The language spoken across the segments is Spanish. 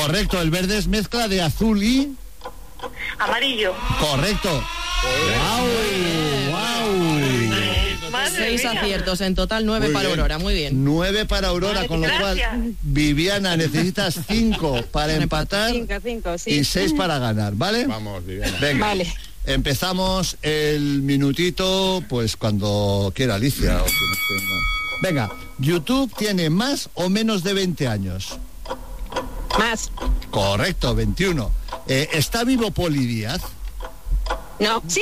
Correcto, el verde es mezcla de azul y... Amarillo. Correcto. ¡Wow! 6 aciertos, en total 9 para Aurora, muy bien. 9 para Aurora, con lo cual, Viviana, necesitas 5 para empatar 5, sí. y 6 para ganar, ¿vale? Vamos, Viviana. Venga, Vale. empezamos el minutito, pues cuando quiera Alicia. Venga, ¿YouTube tiene más o menos de 20 años? Más. Correcto, 21. ¿Está vivo Poli Díaz? No. Sí.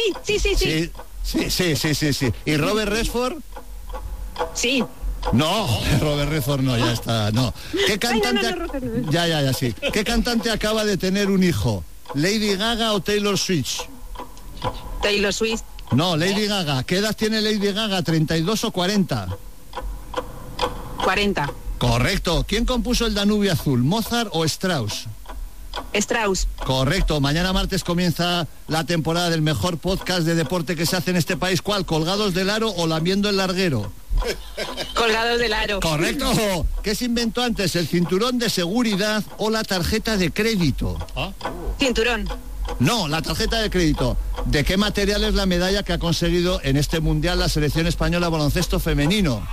Sí. ¿Y Robert Redford? Sí. No, Robert Redford no, ya está, no. ¿Qué cantante? no. Ya, sí. ¿Qué cantante acaba de tener un hijo? ¿Lady Gaga o Taylor Swift? Taylor Swift. No, Lady Gaga. ¿Qué edad tiene Lady Gaga? ¿32 o 40? 40. Correcto. ¿Quién compuso el Danubio Azul? ¿Mozart o Strauss? Strauss. Correcto. Mañana martes comienza la temporada del mejor podcast de deporte que se hace en este país. ¿Cuál? ¿Colgados del Aro o Lamiendo el Larguero? Colgados del Aro. Correcto. ¿Qué se inventó antes? ¿El cinturón de seguridad o la tarjeta de crédito? Cinturón. No, la tarjeta de crédito. ¿De qué material es la medalla que ha conseguido en este mundial la selección española baloncesto femenino?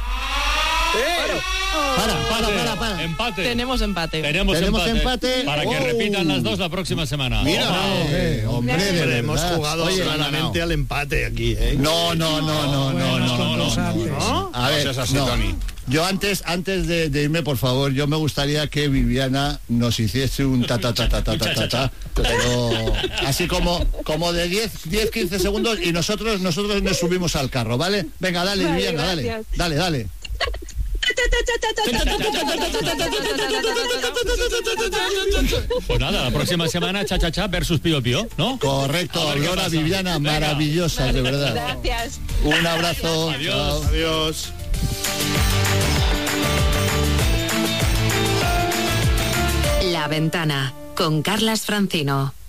Para. Empate. Tenemos empate. Tenemos empate. Para que Oh. repitan las dos la próxima semana. Mira, hombre, de verdad. Hemos jugado claramente al empate aquí, ¿eh? No. A ver, No seas así, no. Tony. Yo antes de irme, por favor, yo me gustaría que Viviana nos hiciese un ta, pero así como de 10-15 segundos y nosotros nos subimos al carro, ¿vale? Venga, dale, Vale, Viviana, gracias. dale. Pues nada, la próxima semana cha versus Pío Pío, ¿no? Correcto, A ver qué Aurora, pasa. Viviana, Venga. maravillosas, de verdad. Gracias. Un abrazo. Adiós. Chao. Adiós. La Ventana, con Carlas Francino.